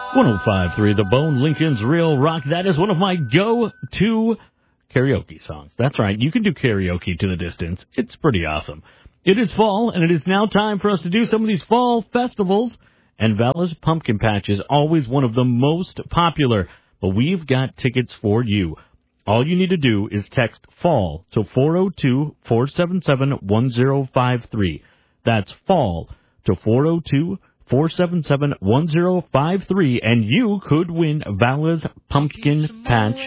105.3 The Bone, Lincoln's Real Rock. That is one of my go-to karaoke songs. That's right. You can do karaoke to the distance. It's pretty awesome. It is fall, and it is now time for us to do some of these fall festivals. And Vala's Pumpkin Patch is always one of the most popular. But we've got tickets for you. All you need to do is text FALL to 402-477-1053. That's FALL to 402-477-1053, and you could win Vala's Pumpkin Patch